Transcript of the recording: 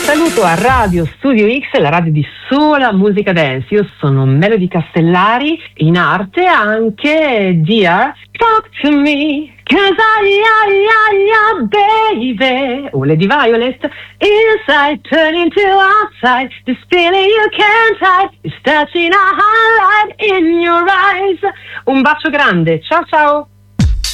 Saluto a Radio Studio X, la radio di sola musica dance. Io sono Melody Castellari, in arte anche Dear Talk to Me, 'cause baby, o Lady Violet, inside turning to outside, this feeling you can't hide, is touching a highlight in your eyes. Un bacio grande, ciao ciao!